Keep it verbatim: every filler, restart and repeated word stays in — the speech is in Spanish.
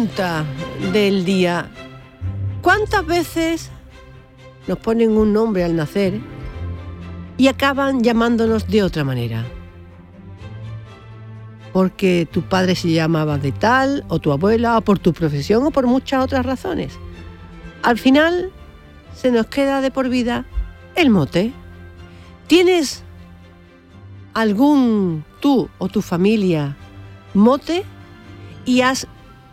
pregunta del día. ¿Cuántas veces nos ponen un nombre al nacer y acaban llamándonos de otra manera? Porque tu padre se llamaba de tal, o tu abuela, o por tu profesión, o por muchas otras razones. Al final se nos queda de por vida el mote. ¿Tienes algún, tú o tu familia, mote? ¿Y has